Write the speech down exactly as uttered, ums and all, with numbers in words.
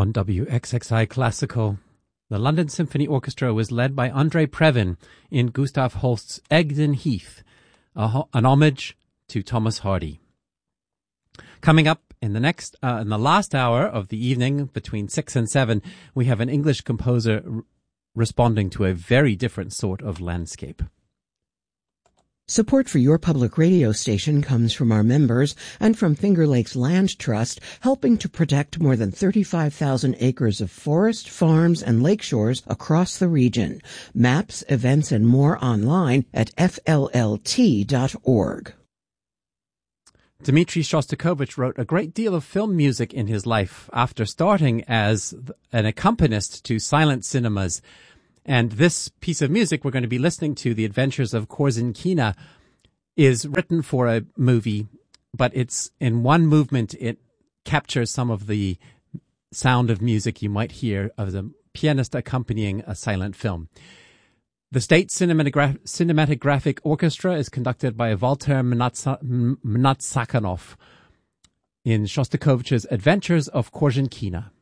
On W X X I Classical, the London Symphony Orchestra was led by Andre Previn in Gustav Holst's Egdon Heath, a ho- an homage to Thomas Hardy. Coming up in the next, uh, in the last hour of the evening, between six and seven, we have an English composer r- responding to a very different sort of landscape. Support for your public radio station comes from our members and from Finger Lakes Land Trust, helping to protect more than thirty-five thousand acres of forest, farms, and lakeshores across the region. Maps, events, and more online at F L L T dot org. Dmitri Shostakovich wrote a great deal of film music in his life after starting as an accompanist to silent cinemas. And this piece of music we're going to be listening to, The Adventures of Korzinkina, is written for a movie, but it's in one movement. It captures some of the sound of music you might hear of the pianist accompanying a silent film. The State Cinematogra- Cinematographic Orchestra is conducted by Walter Mnatsakanov in Shostakovich's Adventures of Korzinkina.